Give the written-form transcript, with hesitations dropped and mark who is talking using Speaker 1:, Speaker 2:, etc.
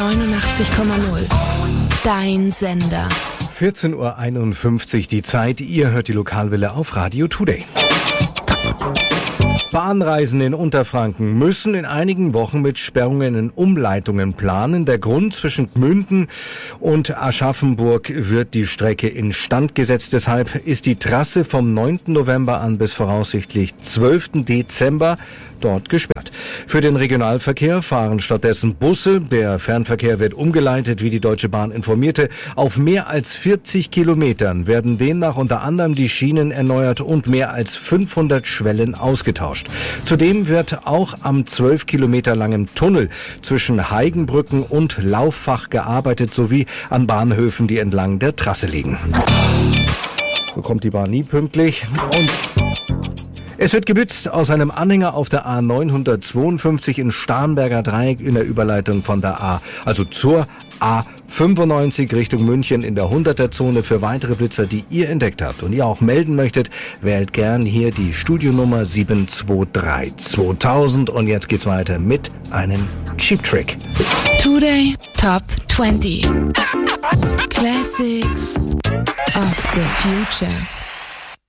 Speaker 1: 89,0. Dein Sender.
Speaker 2: 14:51 Uhr die Zeit. Ihr hört die Lokalwelle auf Radio Today. Bahnreisen in Unterfranken müssen in einigen Wochen mit Sperrungen in Umleitungen planen. Der Grund: zwischen Gmünden und Aschaffenburg wird die Strecke instand gesetzt. Deshalb ist die Trasse vom 9. November an bis voraussichtlich 12. Dezember dort gesperrt. Für den Regionalverkehr fahren stattdessen Busse. Der Fernverkehr wird umgeleitet, wie die Deutsche Bahn informierte. Auf mehr als 40 Kilometern werden demnach unter anderem die Schienen erneuert und mehr als 500 Schwellen ausgetauscht. Zudem wird auch am 12 Kilometer langen Tunnel zwischen Heigenbrücken und Lauffach gearbeitet, sowie an Bahnhöfen, die entlang der Trasse liegen. So kommt die Bahn nie pünktlich. Und es wird gebützt aus einem Anhänger auf der A952 in Starnberger Dreieck in der Überleitung von der zur A95 Richtung München in der 100er-Zone. Für weitere Blitzer, die ihr entdeckt habt und ihr auch melden möchtet, wählt gern hier die Studionummer 723 2000. Und jetzt geht's weiter mit einem Cheap Trick.
Speaker 1: Today Top 20. Classics of the Future.